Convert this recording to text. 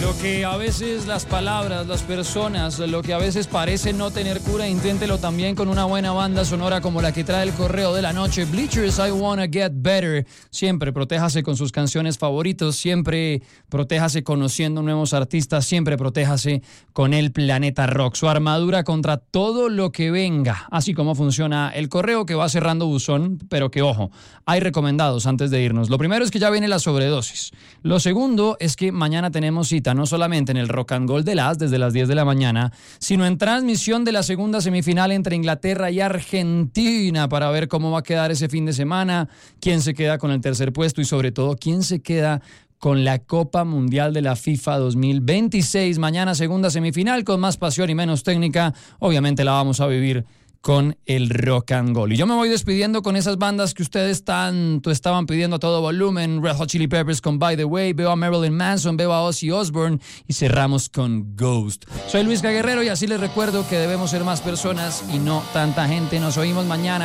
Lo que a veces las palabras, las personas, lo que a veces parece no tener cura, inténtelo también con una buena banda sonora como la que trae el correo de la noche. Bleachers, I Wanna Get Better. Siempre protéjase con sus canciones favoritos, siempre protéjase conociendo nuevos artistas, siempre protéjase con el Planeta Rock. Su armadura contra todo lo que venga. Así como funciona el correo que va cerrando buzón, pero que ojo, hay recomendados antes de irnos. Lo primero es que ya viene la sobredosis. Lo segundo es que mañana tenemos cita no solamente en el Rock and Gold de las desde las 10 de la mañana, sino en transmisión de la segunda semifinal entre Inglaterra y Argentina para ver cómo va a quedar ese fin de semana, quién se queda con el tercer puesto y sobre todo quién se queda con la Copa Mundial de la FIFA 2026. Mañana segunda semifinal con más pasión y menos técnica. Obviamente la vamos a vivir con el Rock and Roll. Y yo me voy despidiendo con esas bandas que ustedes tanto estaban pidiendo a todo volumen. Red Hot Chili Peppers con By the Way, veo a Marilyn Manson, veo a Ozzy Osbourne y cerramos con Ghost. Soy Luis Guerrero y así les recuerdo que debemos ser más personas y no tanta gente. Nos oímos mañana.